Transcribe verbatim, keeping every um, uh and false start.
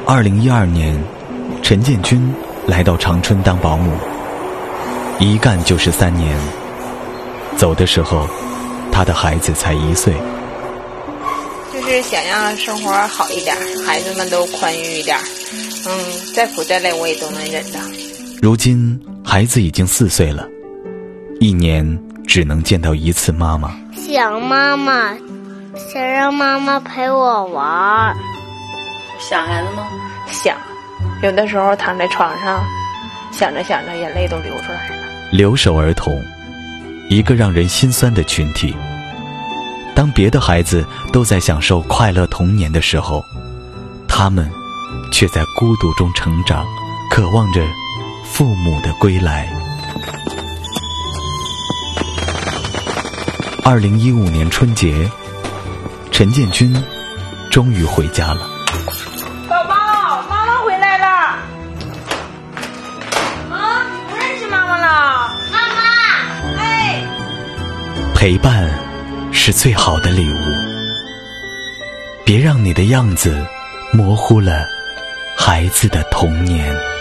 二零一二年，陈建军来到长春当保姆，一干就是三年。走的时候，他的孩子才一岁。 就是想让生活好一点，孩子们都宽裕一点，嗯，再苦再累我也都能忍的。 如今孩子已经四岁了，一年只能见到一次妈妈。 想妈妈，想让妈妈陪我玩。 想孩子吗？ 想，有的时候躺在床上，想着想着眼泪都流出来了。 留守儿童，一个让人心酸的群体。当别的孩子都在享受快乐童年的时候，他们却在孤独中成长，渴望着父母的归来。二零一五年春节，陈建军终于回家了。 宝宝，妈妈回来了。啊，不认识妈妈了。 妈妈， 哎， 陪伴是最好的礼物，别让你的样子模糊了孩子的童年。